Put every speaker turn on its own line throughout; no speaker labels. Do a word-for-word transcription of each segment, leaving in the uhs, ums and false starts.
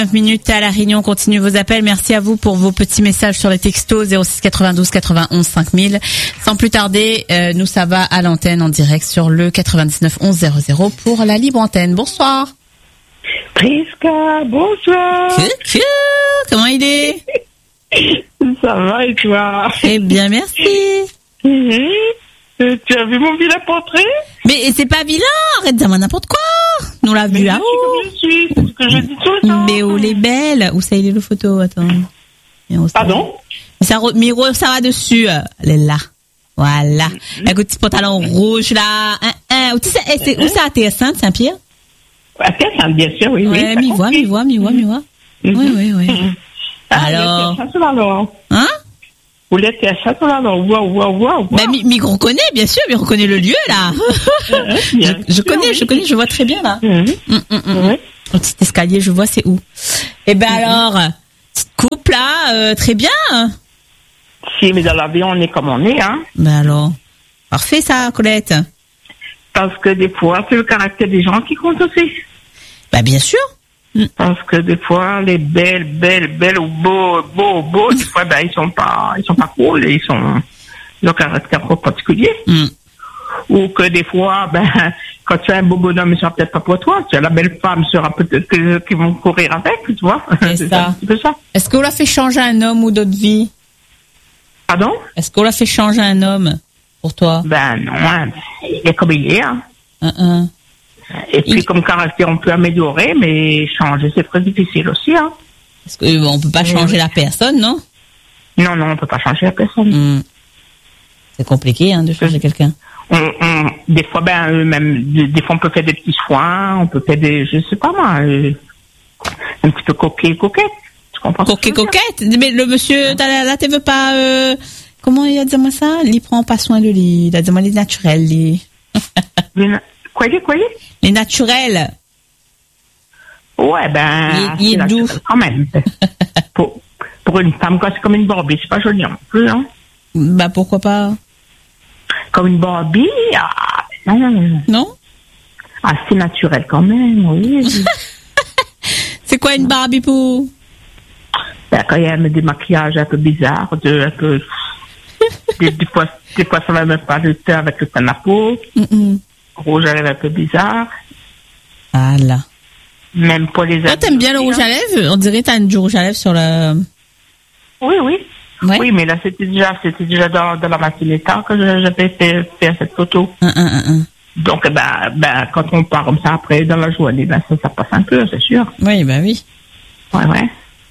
minutes à La Réunion, continue vos appels. Merci à vous pour vos petits messages sur les textos zéro six quatre-vingt-douze quatre-vingt-onze cinq mille. Sans plus tarder, euh, nous ça va à l'antenne en direct sur le quatre-vingt-dix-neuf onze zéro zéro pour la libre antenne. Bonsoir.
Prisca, bonsoir.
Coucou, comment il est?
Ça va et toi?
Eh bien, merci.
Mmh. Euh, tu as vu mon vilain portrait?
Mais c'est pas vilain, arrête de dire n'importe quoi. Nous l'a vu là-haut.
Je suis, c'est ce que je dis tout le temps.
Mais où les belles? Où ça il est le photo? Attends.
Pardon?
Ça, Miro, ça va dessus. Elle est là. Voilà. Mm-hmm. Avec un petit pantalon rouge là. Hein, hein. Où, tu sais, c'est, où ça, à Terre-Sainte, Saint-Pierre?
À Terre-Sainte, bien sûr, oui.
Ouais,
oui
m'y voit, m'y voit, m'y voit, m'y voit. Oui, oui, oui.
Mm-hmm. Ah, alors?
Hein?
Vous l'êtes à Château-Lallon, waouh, waouh, waouh.
Ben, mi reconnaît, bien sûr, mais reconnaît le lieu, là. je, je connais, je connais, je vois très bien, là. Mm-hmm. Mm-hmm. Oui. Le petit escalier, je vois, c'est où. Eh ben, mm-hmm. alors, petite coupe, là, euh, très bien.
Si, mais dans l'avion, on est comme on est, hein.
Ben alors, parfait, ça, Colette.
Parce que des fois, c'est le caractère des gens qui compte aussi.
Ben, bien sûr.
Parce que des fois, les belles, belles, belles ou beaux, beaux, beaux, des fois, ben, ils sont pas, ils sont pas cool et ils sont, ils ont un caractère trop particulier. Mm. Ou que des fois, ben, quand tu as un beau bonhomme, il sera peut-être pas pour toi. Tu as la belle femme, sera peut-être que, qui vont courir avec, tu vois.
C'est, c'est ça. C'est ça. Est-ce qu'on l'a fait changer un homme ou d'autres vies?
Pardon?
Est-ce qu'on l'a fait changer un homme pour toi?
Ben, non, hein. Il est comme il est, hein.
Uh-uh.
Et puis, il... comme caractère, on peut améliorer, mais changer, c'est très difficile aussi, hein.
Parce que, bon, on peut pas changer oui. la personne, non?
Non, non, on peut pas changer la personne.
Mmh. C'est compliqué, hein, de changer c'est... quelqu'un.
On, on, des fois, ben, même, des, des fois, on peut faire des petits soins, on peut faire des, je sais pas moi, euh, un petit peu coquet, coquette. Tu comprends?
Coquet, coquette? Mais le monsieur, t'as, là, tu veux pas, euh, comment il a dit moi ça? Il prend pas soin de lui. Il a dit moi les naturels, les.
Quoi, quoi,
les naturels.
Ouais, ben,
il, il est doux.
Quand même. pour, pour une femme, quoi, c'est comme une Barbie, c'est pas joli non plus, hein.
Bah, pourquoi pas?
Comme une Barbie, ah, non, non, non.
Non?
Ah, c'est naturel quand même, oui.
C'est quoi une Barbie pour?
Ben, quand il y a des maquillages un peu bizarres, de, un peu, des, des fois, des fois, ça va même pas le teint avec le teint de la peau. Mm-mm. Rouge à lèvres un peu bizarre.
Ah là.
Même pour les
toi, t'aimes bien le rouge à lèvres? On dirait que t'as du rouge à lèvres sur le...
Oui, oui.
Ouais.
Oui, mais là, c'était déjà, c'était déjà dans, dans la matinée tard que j'avais fait, fait cette photo.
Un, un, un, un.
Donc, ben, ben, quand on part comme ça après, dans la journée, ben, ça, ça passe un peu, c'est sûr.
Oui, ben oui.
Ouais, ouais.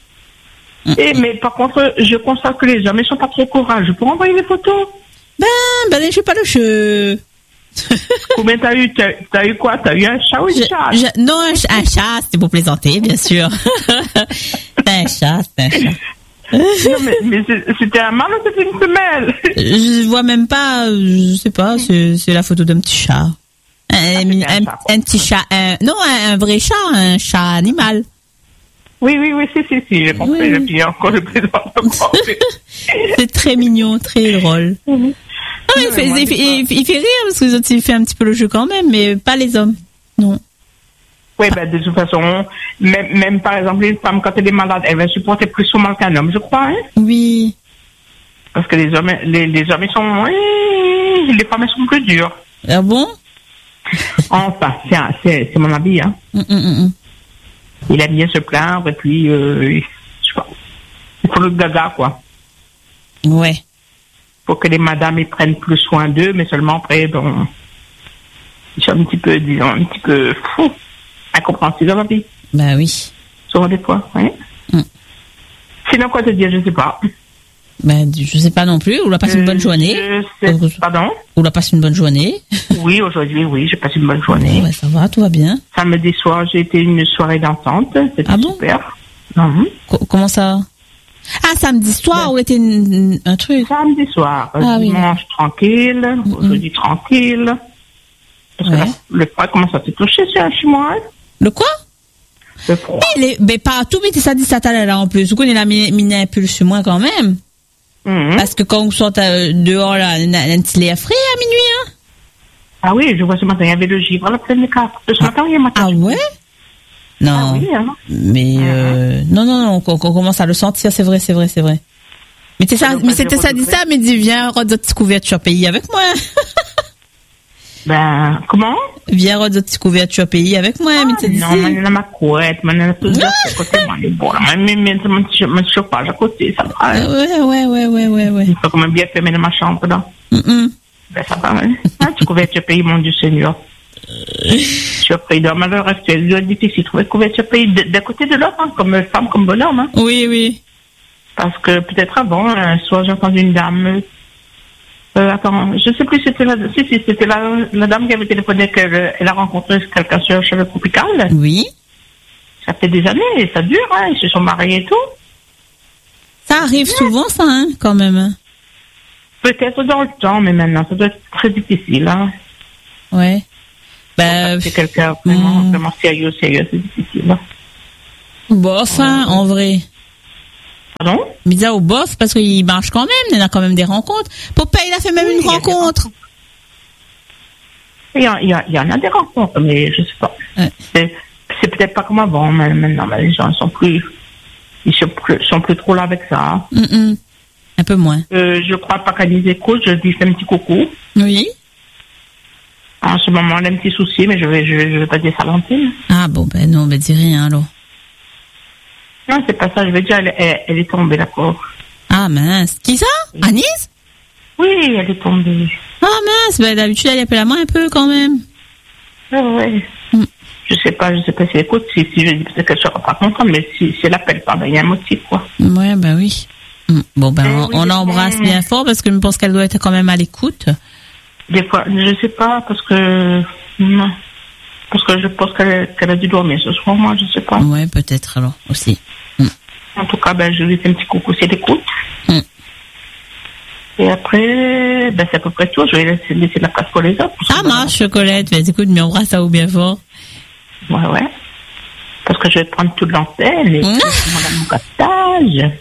Mm. Et, mais par contre, je constate que les hommes, ils sont pas très courageux pour envoyer les photos.
Ben, ben, je suis pas le jeu.
Combien t'as eu, t'as, t'as eu quoi? T'as eu un chat ou une chat?
Je, non, un, un chat, c'était pour plaisanter, bien sûr. C'était un chat, c'était un chat.
Non, mais, mais c'était un mâle ou c'était une femelle?
Je vois même pas, je sais pas, c'est, c'est la photo d'un petit chat. Un, ah, un, un, chat, un petit chat, un, non, un, un vrai chat, un chat animal.
Oui, oui, oui, si, si, si, j'ai compris, oui. J'ai bien encore le plaisant.
C'est très mignon, très drôle. Mm-hmm. Ah, il, fait, il, fait, il, fait, il fait rire parce que les autres, il fait un petit peu le jeu quand même, mais pas les hommes. Non.
Oui, ben, de toute façon, même, même par exemple, une femme, quand elle est malade, elle va supporter plus son mal qu'un homme, je crois, hein?
Oui.
Parce que les hommes, les, les hommes, ils sont, oui, les femmes, elles sont plus dures.
Ah bon?
Enfin, c'est, c'est, c'est mon avis, hein. Mm, mm, mm. Il aime bien se plaindre, et puis, euh, je sais pas. Il faut le gaga, quoi.
Ouais.
Pour que les madames, ils prennent plus soin d'eux, mais seulement après, bon, ils sont un petit peu, disons, un petit peu fous. Incompréhensible dans la vie.
Bah oui.
Souvent des fois, oui. Mm. Sinon, quoi te dire, je sais pas.
Ben, je sais pas non plus. Ou la passe euh, une bonne journée.
Je sais, pardon?
Ou la passe une bonne journée.
Oui, aujourd'hui, oui, j'ai passé une bonne journée.
Ouais, ça va, tout va bien.
Samedi soir, j'ai été une soirée dansante. C'était
ah bon?
Super. Mm-hmm.
Co- comment ça? Ah, samedi soir, ben, ou était une, un truc?
Samedi soir.
Ah,
dimanche, oui, tranquille. Mm-hmm. Aujourd'hui, tranquille. Parce ouais. que là, le froid commence à se toucher chez moi. Hein?
Le quoi?
Le froid.
Mais, les, mais partout, mais ça dit ça t'allait là en plus. Vous connaissez la mine un peu sur moi quand même. Mm-hmm. Parce que quand on sort euh, dehors, là, un petit lait frais à minuit, hein?
Ah oui, je vois ce matin, il y avait le givre à la plaine des quatre. Ce matin, il y a matin.
Ah ouais? Non.
Ah oui, hein.
Mais, euh, non, non, non, on, on commence à le sentir, c'est vrai, c'est vrai, c'est vrai. Mais c'est ça, mais c'était ça, dit ça, mais dis, viens, rôde notre couverture pays avec moi.
Ben, comment?
Viens, rôde notre couverture pays avec moi, mais t'es dit.
Non, mais dans ma couette, mais dans tout ça, à côté, moi, les bon, mais, mais, mais, mon chauffage à côté, ça va.
Ouais, ouais, ouais, ouais, ouais, ouais.
Il faut quand même bien fermer dans ma chambre, là.
Mm-mm.
Ben, ça va, hein. Ah, tu couverture pays, mon Dieu Seigneur. Surpris, dans ma l'heure actuelle, il est difficile de trouver couverture pays d'un côté de l'autre, hein, comme femme, comme bonhomme, hein.
Oui, oui.
Parce que peut-être avant, un soir, j'ai entendu une dame. Euh, attends, je sais plus si c'était la, si, si, c'était la, la dame qui avait téléphoné qu'elle elle a rencontré quelqu'un sur le cheveu tropical.
Oui.
Ça fait des années, et ça dure, hein, ils se sont mariés et tout.
Ça arrive ouais. souvent, ça, hein, quand même.
Peut-être dans le temps, mais maintenant, ça doit être très difficile, hein.
Ouais. Ben.
C'est quelqu'un vraiment, hum. vraiment sérieux, sérieux, c'est difficile. Hein.
Bof, hein, en vrai.
Pardon?
Mais au bof, parce qu'il marche quand même, il y en a quand même des rencontres. Popeye, il a fait même oui, une rencontre.
Il y, a, il, y a, il y en a des rencontres, mais je sais pas. Ouais. C'est, c'est peut-être pas comme avant, mais maintenant, mais les gens sont plus, ils sont plus, sont plus trop là avec ça.
Mm-mm. Un peu moins.
Euh, je crois pas qu'elle nous écoute, je dis un petit coucou.
Oui.
En ce moment, elle a un petit souci, mais je vais, je vais, je vais pas dire ça à l'antenne.
Ah bon, ben non, ben dis rien, alors.
Non, c'est pas ça, je vais dire, elle, elle, elle est tombée, la pauvre.
Ah mince. Qui ça? Oui. Agnès?
Oui, elle est tombée.
Ah mince, ben d'habitude, elle appelle à moi un peu quand même.
Ah ouais. Mm. Je sais pas, je sais pas si elle écoute, si, si je dis peut-être qu'elle sera pas contente, mais si, si elle appelle pas, ben il y a un motif, quoi.
Ouais, ben oui. Mm. Bon, ben, on, oui, on l'embrasse bien fort parce que je pense qu'elle doit être quand même à l'écoute.
Des fois, je sais pas, parce que, non. Parce que je pense qu'elle, qu'elle a dû dormir ce soir, moi, je sais pas.
Ouais, peut-être alors, aussi. Mm.
En tout cas, ben, je lui fais un petit coucou si elle écoute.
Mm.
Et après, ben, c'est à peu près tout. Je vais laisser, laisser la place pour les autres.
Ah, marche, Colette. Ben, écoute, mais embrasse à vous bien fort.
Ouais, ouais. Parce que je vais prendre toute l'antenne et mmh. je demande mon catage.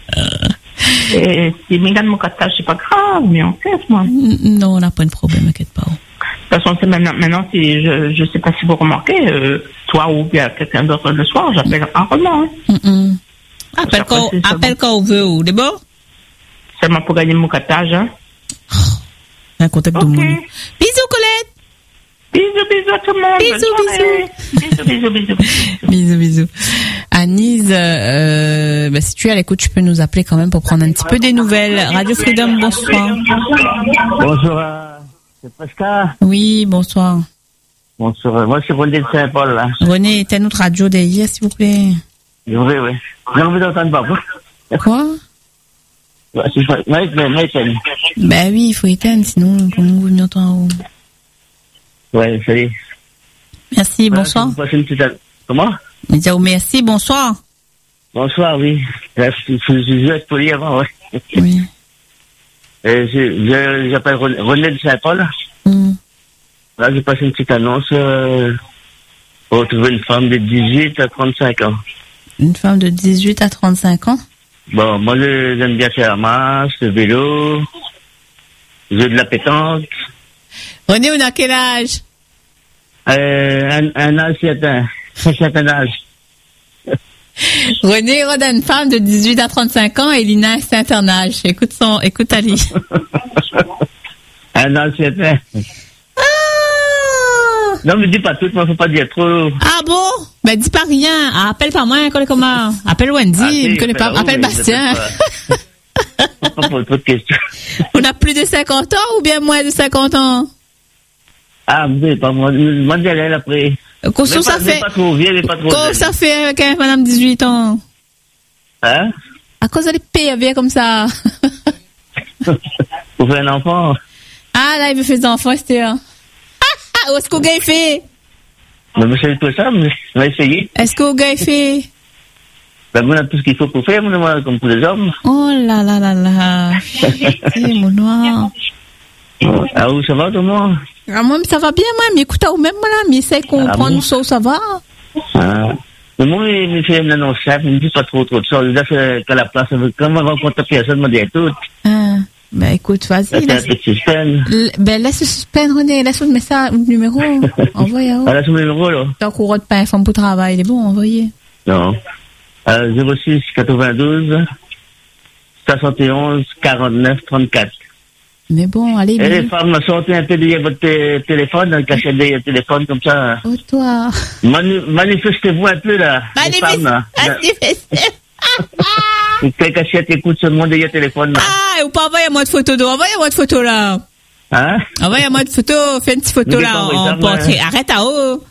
Et si je gagne mon catage, c'est pas grave, mais on caisse, moi.
Non, on n'a pas de problème, t'inquiète pas.
De toute façon, c'est maintenant, maintenant si je, je sais pas si vous remarquez, euh, toi ou bien quelqu'un d'autre le soir, j'appelle rarement. Hein.
Mm-mm. Appelle, quand, appelle quand on veut, ou d'abord?
Seulement pour gagner mon catage, hein.
Oh, un contact okay. de monde. Bisous, Colette!
Bisous, bisous à tout le monde!
Bisous, bisous!
Bisous, bisous, bisous!
Bisous, bisous. Anise, euh, bah, si tu es à l'écoute, tu peux nous appeler quand même pour prendre un petit peu des nouvelles. Radio Freedom, bonsoir.
Bonsoir. C'est Pascal.
Oui, bonsoir.
Bonsoir. Moi, c'est René de Saint-Paul, là.
René, éteins notre radio d'hier, s'il vous plaît.
Oui, oui. J'ai envie d'entendre pas.
Quoi?
Ouais, c'est ça. Ouais, mais, mais, éteindre.
Ben oui, il faut éteindre, sinon, comment vous venez entendre?
Ouais, salut.
Merci, voilà, bonsoir.
Comment?
Merci, bonsoir.
Bonsoir, oui. Je suis juste poli avant, ouais.
Oui.
Euh, je, je, j'appelle René de Saint-Paul.
Mm.
Là, j'ai passé une petite annonce euh, pour trouver une femme de dix-huit à trente-cinq ans.
Une femme de dix-huit à trente-cinq ans?
Bon, moi, j'aime bien faire la marche, le vélo, jouer de la pétanque.
René, on a quel âge?
Euh, un, un âge certain. Un certain âge.
René Rod a une femme de dix-huit à trente-cinq ans et Lina, c'est un certain âge. Écoute son, écoute Ali.
Un âge certain. Ah! Non, mais dis pas tout, il faut pas dire trop.
Ah bon? Ben, dis pas rien. Ah, appelle pas moi, connais comment? Appelle Wendy, ah, si, connais pas. Appelle Bastien.
Pas, pas pour trop de questions.
On a plus de cinquante ans ou bien moins de cinquante ans?
Ah, mais pas moi. Moi, j'y allais après.
Qu'on ça pas, fait.
Pas trop vieux, pas trop
Qu'on ça fait avec un madame dix-huit ans?
Hein?
À cause des P V comme ça.
Pour faire un enfant.
Ah, là, il veut faire des enfants, c'était un. Où est-ce qu'au gars il fait?
Ben, je sais pas ça, mais je vais essayer.
Est-ce qu'au gars il fait?
Ben, on a tout ce qu'il faut pour faire, moi, comme pour les hommes.
Oh là là là là. C'est mon noir.
Ah, où ça va, tout le monde?
Ah, moi, ça va bien, moi, mais écoute, même, moi, là, mais essaye qu'on ah, prenne bon. ça, ça va.
Ah. Mais moi, il me fait une annonce simple, il me dit pas trop, trop de choses. Il dit qu'à la place, quand on rencontre personne, il me dit tout.
Ah. Ben écoute, vas-y.
Laisse un peu de suspense.
L- ben laisse le suspense, René. Laisse le message, le numéro. Envoyez.
Ah, laisse le numéro, là.
T'as courant de pain, femme pour travail. Il est bon, envoyez.
Non. Euh, zéro six quatre-vingt-douze soixante et onze quarante-neuf trente-quatre.
Mais bon, allez.
Et les femmes, sortez un peu de votre t- téléphone, cachez des téléphones comme ça.
Oh, toi.
Manu- manifestez-vous un peu, là. Les femmes, là.
Manifestez.
Quelle cachette écoute seulement derrière le téléphone, là.
Ah, ou pas envoyez-moi de photos, donc envoyez-moi de photos, là.
Hein?
Envoyez-moi de photos, fais une petite photo,
Vous
là,
n'avez pas
en
envoyé ça,
portrait.
moi,
Arrête à haut.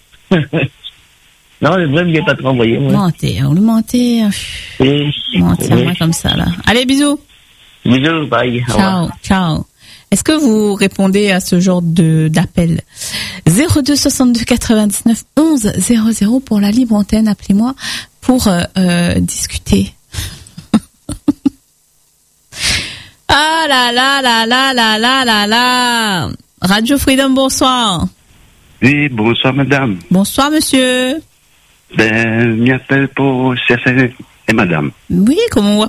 Non, le vrai, il n'est pas trop envoyé, moi.
Mentir, on le mentir.
Oui.
Mentir,
Oui.
moi, comme ça, là. Allez, bisous.
Bisous, bye. Au revoir.
Ciao, ciao. Est-ce que vous répondez à ce genre de d'appel? zéro deux soixante-deux quatre-vingt-dix-neuf onze zéro zéro pour la libre antenne. Appelez-moi pour euh, euh, discuter. Ah là là là là là là là là. Radio Freedom, bonsoir.
Oui, bonsoir madame.
Bonsoir monsieur.
Ben, m'y appelle pour chercher et madame.
Oui, comment on